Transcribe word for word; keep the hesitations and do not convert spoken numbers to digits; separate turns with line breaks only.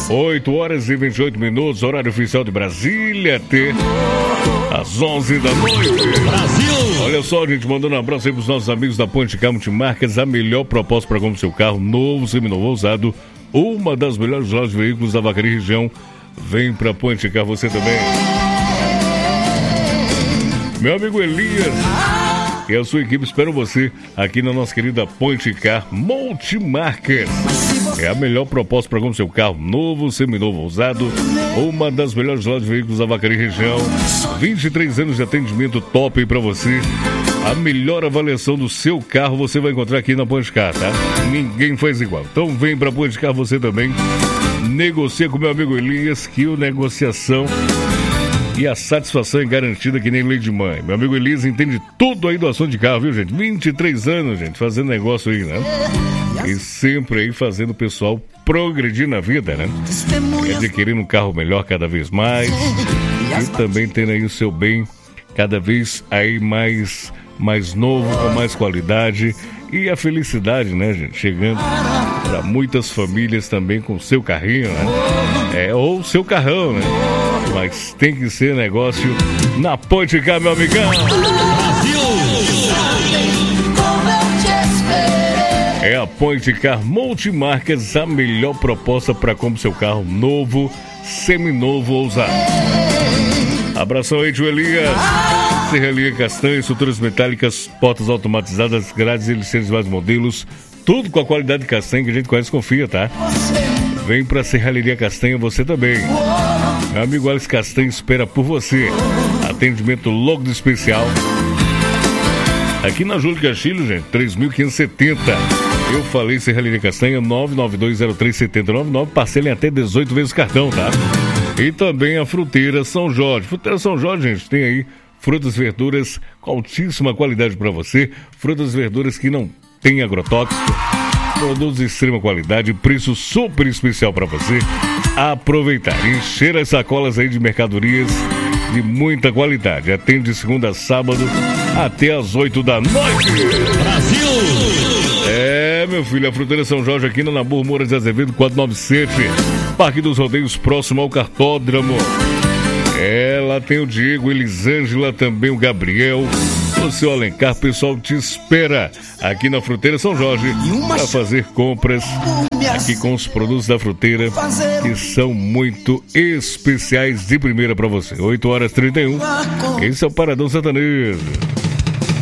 oito horas e vinte e oito minutos, horário oficial de Brasília, até às onze da noite. Brasil! Olha só, gente, mandando um abraço aí pros nossos amigos da Ponte Car Multimarcas, a melhor proposta para comprar seu carro novo, seminovo, usado, uma das melhores lojas de veículos da Vacaria região. Vem pra Ponte Car você também. Meu amigo Elias e a sua equipe esperam você aqui na nossa querida Ponte Car Multimarcas. É a melhor proposta para comprar seu carro novo, seminovo, usado, uma das melhores lojas de veículos da Vacaria região. vinte e três anos de atendimento top para você. A melhor avaliação do seu carro você vai encontrar aqui na Ponte Car, tá? Ninguém faz igual. Então vem pra Ponte Car você também. Negocia com meu amigo Elias, que a negociação e a satisfação é garantida que nem lei de mãe. Meu amigo Elias entende tudo aí do assunto de carro, viu, gente? vinte e três anos, gente, fazendo negócio aí, né? E sempre aí fazendo o pessoal progredir na vida, né? E adquirindo um carro melhor cada vez mais. E também tendo aí o seu bem cada vez aí mais, mais novo, com mais qualidade. E a felicidade, né, gente? Chegando para muitas famílias também com o seu carrinho, né? É, ou o seu carrão, né? Mas tem que ser negócio na Ponte Car, meu amigão. É a Ponte Car Multimarcas, a melhor proposta para comprar seu carro novo, seminovo ou usado. Abração aí, tio Elias. Serraria Castanha, estruturas metálicas, portas automatizadas, grades e licenças de vários modelos. Tudo com a qualidade de castanha que a gente conhece e confia, tá? Vem pra Serralheria Castanha você também. Meu amigo Alex Castanha espera por você. Atendimento logo do especial. Aqui na Júlio Castilho, gente, três mil quinhentos e setenta. Eu falei Serralheria Castanha, nove nove dois zero três sete zero nove nove. Parcelem até dezoito vezes o cartão, tá? E também a Fruteira São Jorge. Fruteira São Jorge, gente, tem aí frutas e verduras com altíssima qualidade para você. Frutas e verduras que não tem agrotóxico. Produtos de extrema qualidade, preço super especial para você aproveitar. Encher as sacolas aí de mercadorias de muita qualidade. Atende de segunda a sábado até às oito da noite. Brasil! É, meu filho, a Fruteira São Jorge aqui na Nabuco Moura de Azevedo quatrocentos e noventa e sete. Parque dos Rodeios, próximo ao Cartódromo. É, lá tem o Diego, Elisângela, também o Gabriel. O seu Alencar, pessoal te espera aqui na Fruteira São Jorge para fazer compras aqui com os produtos da Fruteira que são muito especiais de primeira para você. oito horas e trinta e um. Esse é o Paradão Sertanejo.